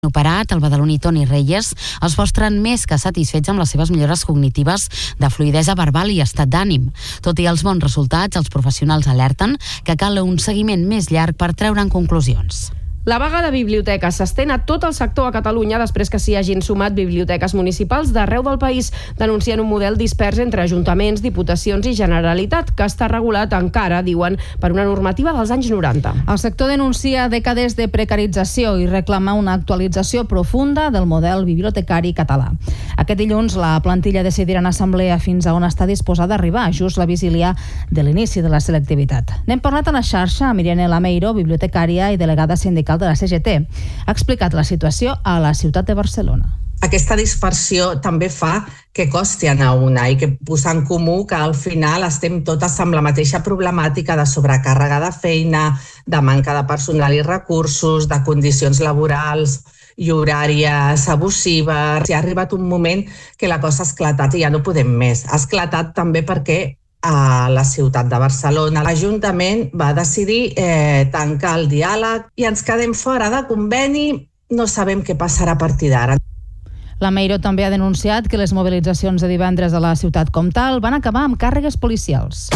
operat, el badaloní Toni Reyes, els mostren més que satisfets amb les seves millores cognitives de fluïdesa verbal i estat d'ànim. Tot i els bons resultats, els professionals alerten que cal un seguiment més llarg per treure'n conclusions. La vaga de biblioteques s'estén a tot el sector a Catalunya després que s'hi hagin sumat biblioteques municipals d'arreu del país, denuncien un model dispers entre ajuntaments, diputacions i Generalitat, que està regulat encara, diuen, per una normativa dels anys 90. El sector denuncia dècades de precarització i reclama una actualització profunda del model bibliotecari català. Aquest dilluns la plantilla decidirà en assemblea fins a on està disposada a arribar, just la vigília de l'inici de la selectivitat. N'hem parlat a la xarxa amb Irene Lameiro, bibliotecària i delegada sindical de la CGT. Ha explicat la situació a la ciutat de Barcelona. Aquesta dispersió també fa que costi anar una i que posar en comú que al final estem totes amb la mateixa problemàtica de sobrecàrrega de feina, de manca de personal i recursos, de condicions laborals i horàries abusives. Ha arribat un moment que la cosa ha esclatat i ja no podem més. Ha esclatat també perquè a la ciutat de Barcelona l'Ajuntament va decidir tancar el diàleg i ens quedem fora de conveni, no sabem què passarà a partir d'ara. Lameiro també ha denunciat que les mobilitzacions de divendres a la ciutat comtal van acabar amb càrregues policials.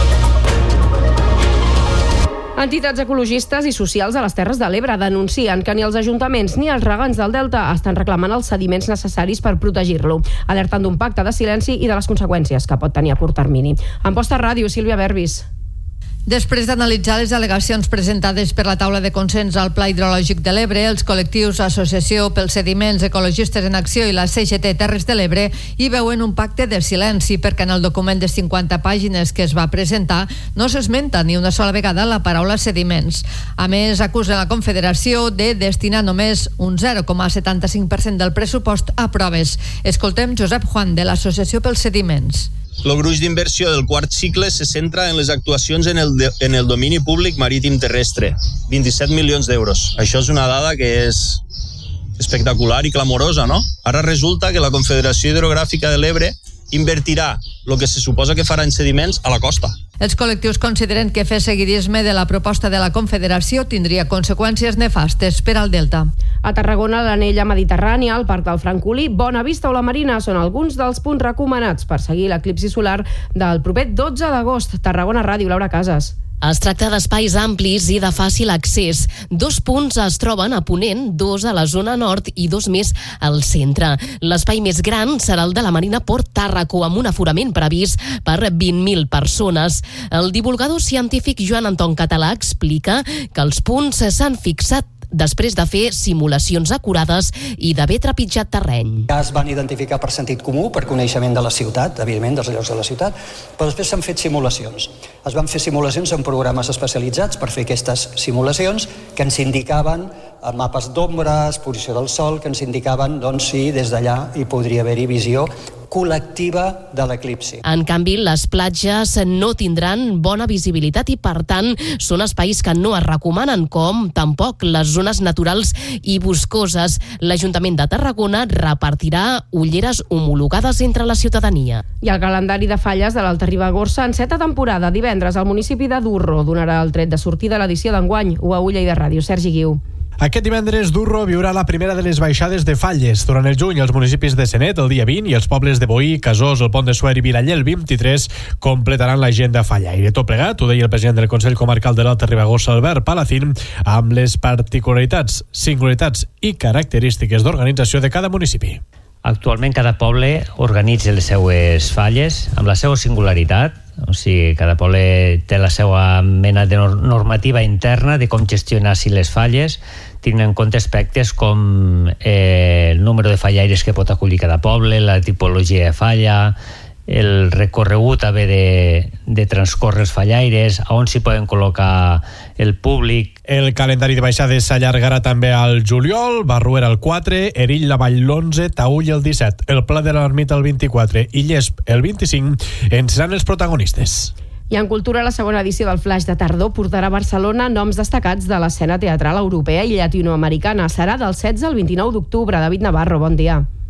Entitats ecologistes i socials a les Terres de l'Ebre denuncien que ni els ajuntaments ni els regants del Delta estan reclamant els sediments necessaris per protegir-lo, alertant d'un pacte de silenci i de les conseqüències que pot tenir a curt termini. En Posta Ràdio, Sílvia Berbis. Després d'analitzar les al·legacions presentades per la taula de consens al Pla Hidrològic de l'Ebre, els col·lectius Associació pels Sediments, Ecologistes en Acció i la CGT Terres de l'Ebre hi veuen un pacte de silenci perquè en el document de 50 pàgines que es va presentar no s'esmenta ni una sola vegada la paraula sediments. A més, acusen la Confederació de destinar només un 0,75% del pressupost a proves. Escoltem Josep Juan, de l'Associació pels Sediments. El gruix d'inversió del quart cicle se centra en les actuacions en el domini públic marítim terrestre, 27 milions d'euros. Això és una dada que és espectacular i clamorosa, no? Ara resulta que la Confederació Hidrogràfica de l'Ebre invertirà el que se suposa que farà en sediments a la costa. Els col·lectius consideren que fer seguidisme de la proposta de la Confederació tindria conseqüències nefastes per al Delta. A Tarragona, l'anella mediterrània, el Parc del Francolí, Bona Vista o la Marina són alguns dels punts recomanats per seguir l'eclipsi solar del proper 12 d'agost. Tarragona Ràdio, Laura Casas. Es tracta d'espais amplis i de fàcil accés. 2 punts es troben a Ponent, 2 a la zona nord i 2 més al centre. L'espai més gran serà el de la Marina Port Tàrraco, amb un aforament previst per 20.000 persones. El divulgador científic Joan Anton Català explica que els punts s'han fixat després de fer simulacions acurades i d'haver trepitjat terreny. Ja es van identificar per sentit comú, per coneixement de la ciutat, evidentment, dels llocs de la ciutat, però després s'han fet simulacions. Es van fer simulacions en programes especialitzats per fer aquestes simulacions que ens indicaven mapes d'ombres, posició del sol, que ens indicaven doncs, si des d'allà hi podria haver-hi visió col·lectiva de l'eclipsi. En canvi, les platges no tindran bona visibilitat i, per tant, són espais que no es recomanen, com tampoc les zones naturals i boscoses. L'Ajuntament de Tarragona repartirà ulleres homologades entre la ciutadania. I el calendari de falles de l'Alta Ribagorça en 7a temporada. Divendres, al municipi de Durro donarà el tret de sortida a l'edició d'enguany. Ho a Ulla i de Ràdio, Sergi Guiu. Aquest divendres, Durro viurà la primera de les baixades de falles. Durant el juny, els municipis de Senet, el dia 20, i els pobles de Boí, Casós, el Pont de Suert i Vilaller, el 23, completaran l'agenda fallaire. Tot plegat, ho deia el president del Consell Comarcal de l'Alta Ribagorça, Albert Palacín, amb les particularitats, singularitats i característiques d'organització de cada municipi. Actualment, cada poble organitza les seues falles amb la seva singularitat. O sigui, cada poble té la seva mena de normativa interna de com gestionar les falles, tenint en compte aspectes com el número de fallaires que pot acollir cada poble, la tipologia de falla, el recorregut a haver de transcórrer els fallaires, on s'hi poden col·locar el públic. El calendari de baixades s'allargarà també al juliol, Barruera el 4, Erill la Vall l'11, Taüll el 17, el Pla de l'Ermita el 24 i Llesp el 25 en seran els protagonistes. I en cultura, la segona edició del Flaix de Tardor portarà a Barcelona noms destacats de l'escena teatral europea i llatinoamericana. Serà del 16 al 29 d'octubre. David Navarro, bon dia.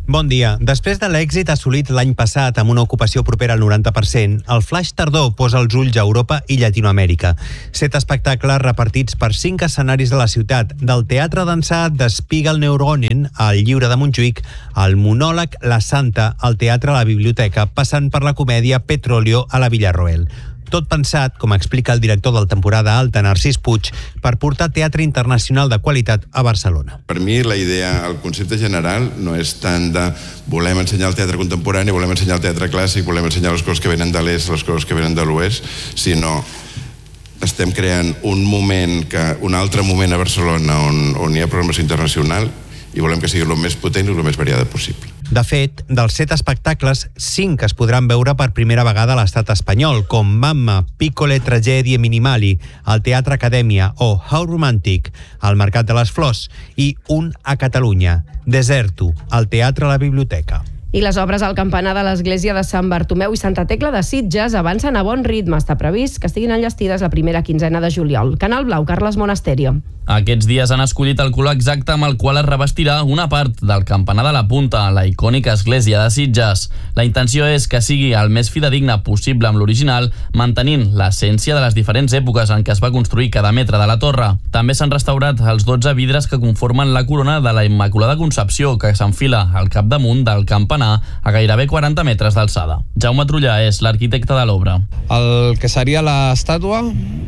Bon dia. Després de l'èxit assolit l'any passat amb una ocupació propera al 90%, el Flaix tardor posa els ulls a Europa i Llatinoamèrica. 7 espectacles repartits per 5 escenaris de la ciutat, del teatre d'ençà de Spiegelneuronen al Lliure de Montjuïc, al monòleg La Santa al Teatre a la Biblioteca, passant per la comèdia Petróleo a la Villarroel. Tot pensat, com explica el director del temporada alta, Narcís Puig, per portar teatre internacional de qualitat a Barcelona. Per mi la idea, el concepte general, no és tant de volem ensenyar el teatre contemporani, volem ensenyar el teatre clàssic, volem ensenyar les coses que venen de l'est, les coses que venen de l'oest, sinó estem creant un altre moment a Barcelona on hi ha programació internacional i volem que sigui el més potent i el més variada possible. De fet, dels 7 espectacles, 5 es podran veure per primera vegada a l'estat espanyol, com Mamma, Piccole Tragedie Minimali, al Teatre Acadèmia, o How Romantic, al Mercat de les Flors, i un a Catalunya, Deserto, al Teatre a la Biblioteca. I les obres al campanar de l'església de Sant Bartomeu i Santa Tecla de Sitges avancen a bon ritme. Està previst que estiguin enllestides la primera quinzena de juliol. Canal Blau, Carles Monasterio. Aquests dies han escollit el color exacte amb el qual es revestirà una part del campanar de la Punta, la icònica església de Sitges. La intenció és que sigui el més fidedigne possible amb l'original, mantenint l'essència de les diferents èpoques en què es va construir cada metre de la torre. També s'han restaurat els 12 vidres que conformen la corona de la Immaculada Concepció, que s'enfila al capdamunt del campanar a gairebé 40 metres d'alçada. Jaume Trullà és l'arquitecte de l'obra. El que seria l'estàtua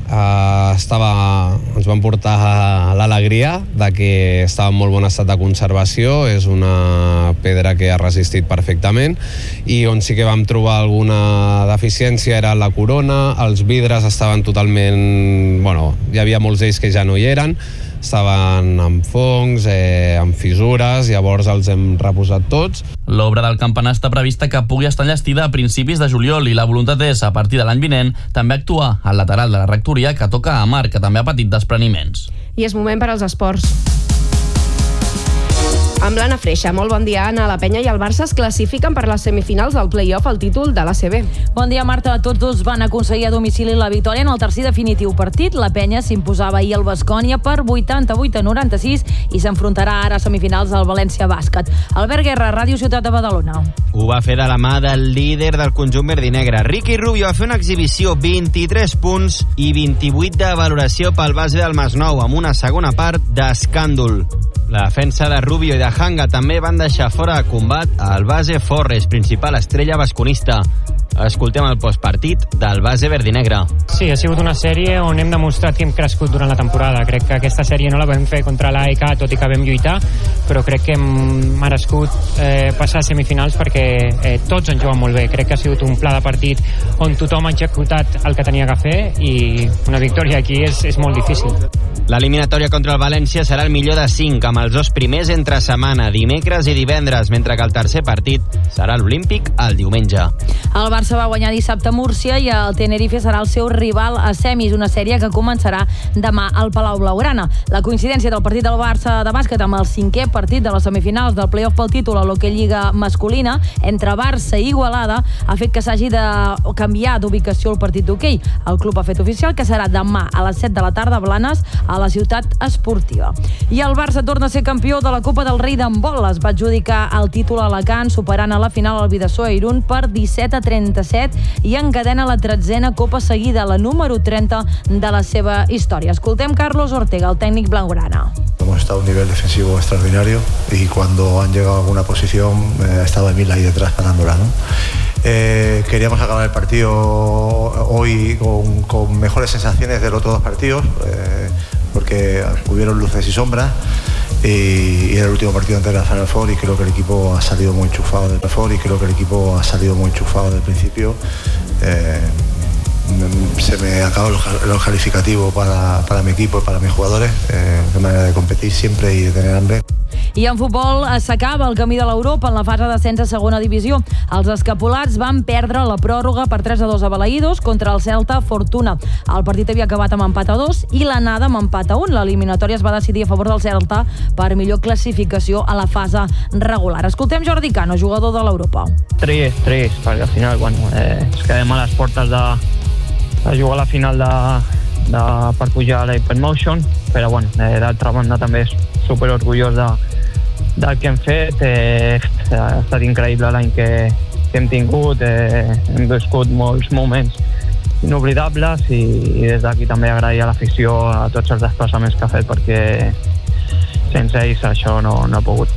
ens van portar l'alegria de que estava en molt bon estat de conservació, és una pedra que ha resistit perfectament, i on sí que vam trobar alguna deficiència era la corona, els vidres estaven totalment... hi havia molts d'ells que ja no hi eren, estaven amb fongs, amb fissures, llavors els hem reposat tots. L'obra del campanar està prevista que pugui estar enllestida a principis de juliol i la voluntat és, a partir de l'any vinent, també actuar al lateral de la rectoria que toca a Mar, que també ha patit despreniments. I és moment per als esports. Amb l'Anna Freixa, molt bon dia, Anna. La Penya i el Barça es classifiquen per les semifinals del play-off al títol de l'ACB. Bon dia, Marta. Tots dos van aconseguir a domicili la victòria en el tercer definitiu partit. La Penya s'imposava ahir al Baskonia per 88-96 i s'enfrontarà ara a semifinals del València Bàsquet. Albert Guerra, Ràdio Ciutat de Badalona. Ho va fer de la mà del líder del conjunt verdinegre. Ricky Rubio va fer una exhibició, 23 punts i 28 de valoració pel base del Masnou, amb una segona part d'escàndol. La defensa de Rubio i de Hanga també van deixar fora de combat al base Forres, principal estrella basconista. Escoltem el postpartit del base verdinegre. Sí, ha sigut una sèrie on hem demostrat que hem crescut durant la temporada. Crec que aquesta sèrie no la vam fer contra l'AEK, tot i que vam lluitar, però crec que hem merescut passar a semifinals perquè tots han jugat molt bé. Crec que ha sigut un pla de partit on tothom ha executat el que tenia que fer i una victòria aquí és molt difícil. L'eliminatòria contra el València serà el millor de 5, amb els 2 primers entre setmana, dimecres i divendres, mentre que el tercer partit serà l'Olímpic el diumenge. El Barça va guanyar dissabte a Múrcia i el Tenerife serà el seu rival a semis, una sèrie que començarà demà al Palau Blaugrana. La coincidència del partit del Barça de bàsquet amb el 5è partit de les semifinals del play-off pel títol a l'Hockey Lliga masculina entre Barça i Igualada ha fet que s'hagi de canviar d'ubicació el partit d'hoquei. El club ha fet oficial que serà demà a les 7 de la tarda a Blanes, a la ciutat esportiva. I el Barça torna a ser campió de la Copa del Rei d'handbol. Es va adjudicar el títol a Alacant, superant a la final el Bidasoa Irún per 17-37 i encadena la 13a Copa seguida, la número 30 de la seva història. Escoltem Carlos Ortega, el tècnic blaugrana. Hemos estado a un nivel defensivo extraordinario y cuando han llegado a alguna posición ha estado Emil ahí detrás parándola, ¿no? Queríamos acabar el partido hoy con mejores sensaciones de los otros 2 partidos, porque hubieron luces y sombras y era el último partido antes de la Final Four y creo que el equipo ha salido muy enchufado del principio. Se me acabó el calificativo para mi equipo y para mis jugadores, de manera de competir siempre y de tener hambre. I en futbol s'acaba el camí de l'Europa en la fase d'ascens a segona divisió. Els escapolats van perdre la pròrroga per 3-2 a Balaïdos contra el Celta Fortuna. El partit havia acabat amb empat a 2 i l'anada amb empat a 1. L'eliminatòria es va decidir a favor del Celta per millor classificació a la fase regular. Escoltem Jordi Cano, jugador de l'Europa. Trist, perquè al final ens quedem a les portes de jugar a la final per pujar a l'Hypermotion, però d'altra banda també és superorgullós del que hem fet. Ha estat increïble l'any que hem tingut, hem viscut molts moments inoblidables i des d'aquí també agrair a l'afició a tots els desplaçaments que ha fet, perquè sense ells això no ha pogut.